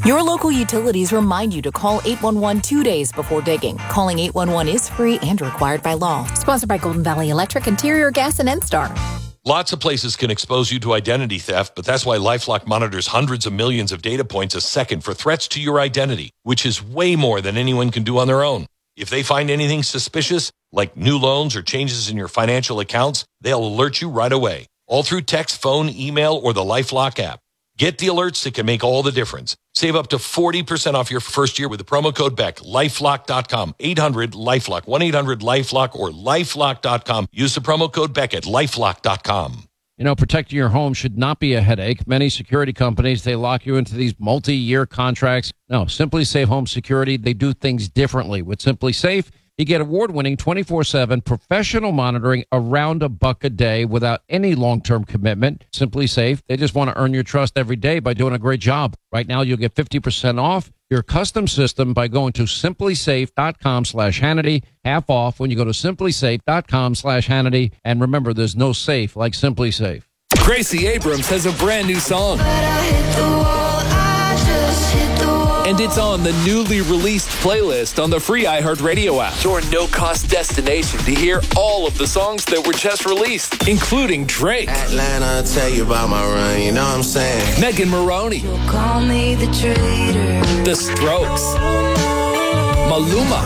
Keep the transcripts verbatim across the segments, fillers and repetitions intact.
Your local utilities remind you to call eight one one two days before digging. Calling eight one one is free and required by law. Sponsored by Golden Valley Electric, Interior Gas, and N-Star. Lots of places can expose you to identity theft, but that's why LifeLock monitors hundreds of millions of data points a second for threats to your identity, which is way more than anyone can do on their own. If they find anything suspicious, like new loans or changes in your financial accounts, they'll alert you right away, all through text, phone, email, or the LifeLock app. Get the alerts that can make all the difference. Save up to forty percent off your first year with the promo code Beck. LifeLock dot com. eight hundred LifeLock. one eight hundred LifeLock or LifeLock dot com. Use the promo code Beck at LifeLock dot com. You know, protecting your home should not be a headache. Many security companies, they lock you into these multi-year contracts. No, Simply Safe Home Security, they do things differently. With Simply Safe, you get award-winning twenty-four seven professional monitoring around a buck a day without any long-term commitment. Simply Safe, they just want to earn your trust every day by doing a great job. Right now, you'll get fifty percent off your custom system by going to simply safe dot com slash Hannity. Half off when you go to simply safe dot com slash Hannity. And remember, there's no safe like Simply Safe. Gracie Abrams has a brand new song. And it's on the newly released playlist on the free iHeartRadio app. Your no-cost destination to hear all of the songs that were just released, including Drake, Atlanta, tell you about my run, you know what I'm saying? Megan Maroney, Call me the traitor. The Strokes, Maluma,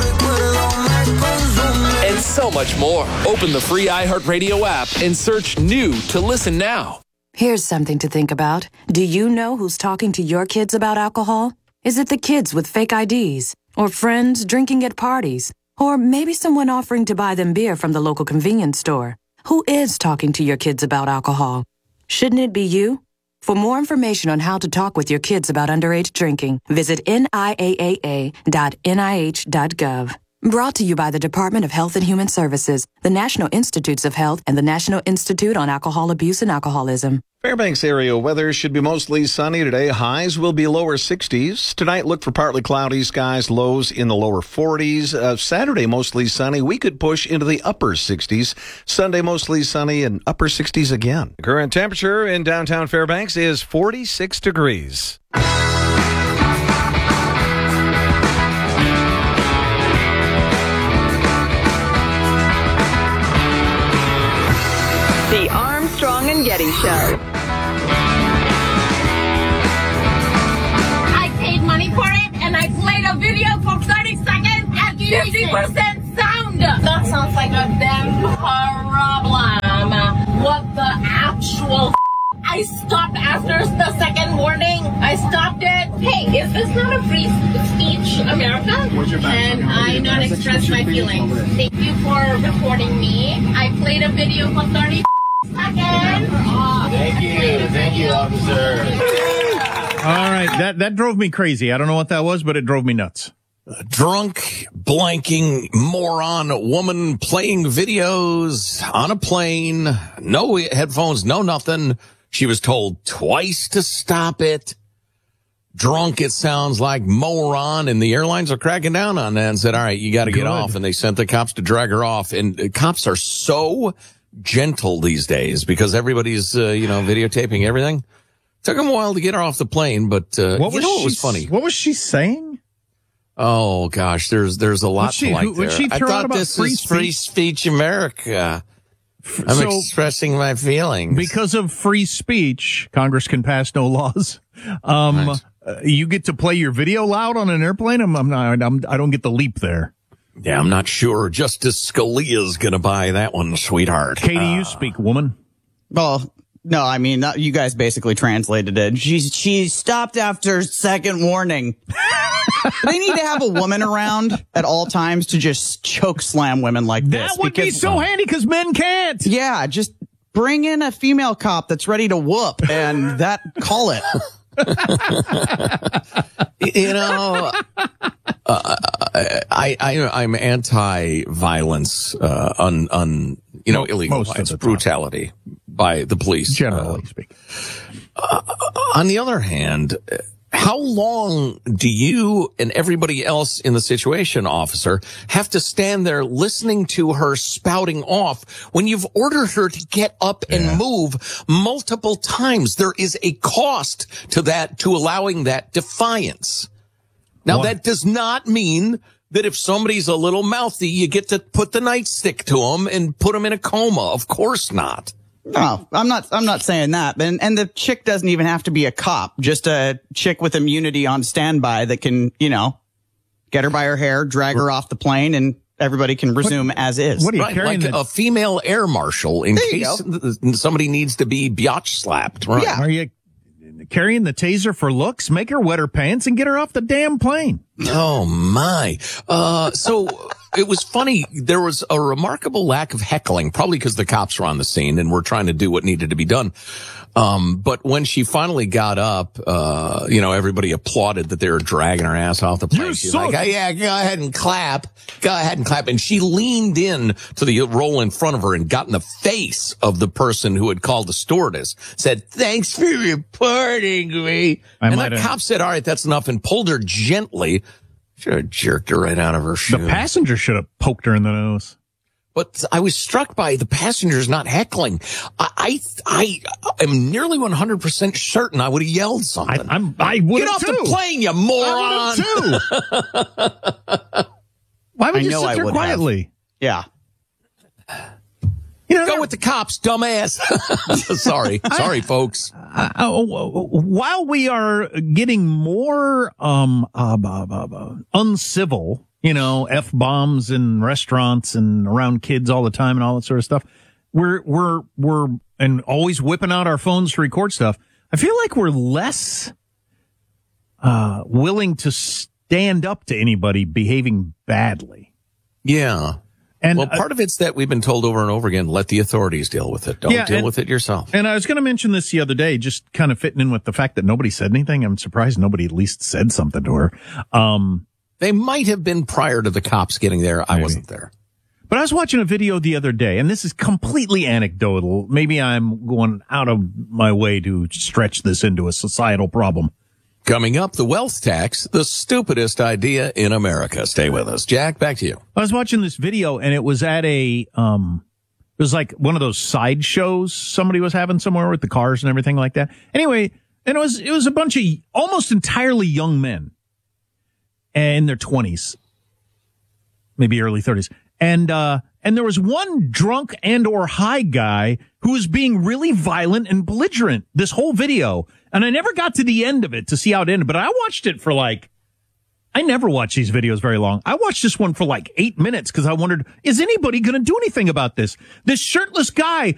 and so much more. Open the free iHeartRadio app and search new to listen now. Here's something to think about. Do you know who's talking to your kids about alcohol? Is it the kids with fake I Ds? Or friends drinking at parties? Or maybe someone offering to buy them beer from the local convenience store? Who is talking to your kids about alcohol? Shouldn't it be you? For more information on how to talk with your kids about underage drinking, visit N I A A A dot N I H dot gov. Brought to you by the Department of Health and Human Services, the National Institutes of Health, and the National Institute on Alcohol Abuse and Alcoholism. Fairbanks area weather should be mostly sunny today. Highs will be lower sixties. Tonight, look for partly cloudy skies, lows in the lower forties. Uh, Saturday, mostly sunny. We could push into the upper sixties. Sunday, mostly sunny and upper sixties again. The current temperature in downtown Fairbanks is forty-six degrees. The Armstrong and Getty Show. I paid money for it, and I played a video for thirty seconds at fifty percent sound. That sounds like a damn problem. What the actual f- I stopped after the second warning. I stopped it. Hey, is this not a free speech America? Can I not express my feelings? Thank you for reporting me. I played a video for thirty seconds. Thank you. Thank you, officer. All right, that, that drove me crazy. I don't know what that was, but it drove me nuts. A drunk, blanking, moron woman playing videos on a plane. No headphones, no nothing. She was told twice to stop it. Drunk, it sounds like, moron, and the airlines are cracking down on that and said, all right, you got to get off. And they sent the cops to drag her off. And cops are so gentle these days because everybody's, uh, you know, videotaping everything. Took them a while to get her off the plane, but uh, what you was know she, what was funny? What was she saying? Oh, gosh, there's there's a lot she, to like who, there. She I throw out thought about this free is speech? Free Speech America. I'm So, expressing my feelings. Because of free speech, Congress can pass no laws. Um, Right. uh, you get to play your video loud on an airplane? I'm, I'm not, I'm, I don't get the leap there. Yeah, I'm not sure Justice Scalia's going to buy that one, sweetheart. Katie, Uh, you speak, woman. Well, no, I mean, that, you guys basically translated it. She, she stopped after second warning. They need to have a woman around at all times to just choke slam women like this. That would be so handy because men can't. Yeah, just bring in a female cop that's ready to whoop and that, call it. You know, uh, I, I, I'm anti-violence, uh, on, on, you know, illegal Most of violence, the time. brutality by the police. Generally uh, speaking. Uh, on the other hand, How long do you and everybody else in the situation, officer, have to stand there listening to her spouting off when you've ordered her to get up and Yeah. move multiple times? There is a cost to that, to allowing that defiance. Now, What? that does not mean that if somebody's a little mouthy, you get to put the nightstick to them and put them in a coma. Of course not. No, I'm not, I'm not saying that. And, and the chick doesn't even have to be a cop, just a chick with immunity on standby that can, you know, get her by her hair, drag her off the plane, and everybody can resume what, as is. What are you right, carrying? Like the, a female air marshal in there case somebody needs to be biatch slapped. Right. yeah. Are you carrying the taser for looks? Make her wet her pants and get her off the damn plane. Oh my. Uh, so it was funny. There was a remarkable lack of heckling, probably because the cops were on the scene and were trying to do what needed to be done. Um, but when she finally got up, uh, you know, everybody applauded that they were dragging her ass off the plane. You're She's so- like, oh, yeah, go ahead and clap. Go ahead and clap. And she leaned in to the roll in front of her and got in the face of the person who had called the stewardess, said, thanks for reporting me. I and might the have- cop said, all right, that's enough, and pulled her gently. Should have jerked her right out of her shoe. The passenger should have poked her in the nose. But I was struck by the passengers not heckling. I, I, I am nearly one hundred percent certain I would have yelled something. I, I'm, I would Get have off too. the plane, you moron! I too. Why would I you know sit I there would quietly? Yeah. You know, Go with the cops, dumbass. Sorry. Sorry, folks. Uh, uh, while we are getting more um uh, uh, uh, uh, uncivil, you know, F bombs in restaurants and around kids all the time and all that sort of stuff, we're we're we're and always whipping out our phones to record stuff. I feel like we're less uh willing to stand up to anybody behaving badly. Yeah. And well, part of it's that we've been told over and over again, let the authorities deal with it. Don't Yeah, deal and- with it yourself. And I was going to mention this the other day, just kind of fitting in with the fact that nobody said anything. I'm surprised nobody at least said something to her. Um, They might have been prior to the cops getting there. I Maybe. wasn't there. But I was watching a video the other day, and this is completely anecdotal. Maybe I'm going out of my way to stretch this into a societal problem. Coming up, the wealth tax, the stupidest idea in America. Stay with us. Jack, back to you. I was watching this video, and it was at a, um, it was like one of those side shows somebody was having somewhere with the cars and everything like that. Anyway, and it was, it was a bunch of almost entirely young men in their twenties, maybe early thirties. And, uh, and there was one drunk and or high guy who was being really violent and belligerent this whole video. And I never got to the end of it to see how it ended, but I watched it for like, I never watch these videos very long. I watched this one for like eight minutes because I wondered, is anybody going to do anything about this? This shirtless guy